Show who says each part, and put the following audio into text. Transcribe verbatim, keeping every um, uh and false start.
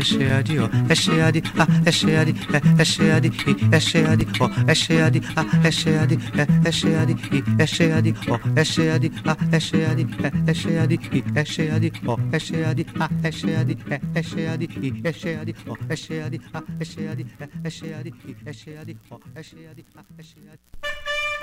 Speaker 1: cheia de ó, é cheia de ah, é cheia de é, é cheia de i, é cheia de ó, é cheia de ah, é cheia de é, é cheia de i, é cheia de ó, é cheia de ah, é cheia de é, é cheia de i, é cheia de ó, é cheia de ah, é cheia de é, é cheia de i, é cheia de ó, é cheia de ah, é cheia de é, é cheia de i, é cheia de ó, é cheia de ah, é cheia de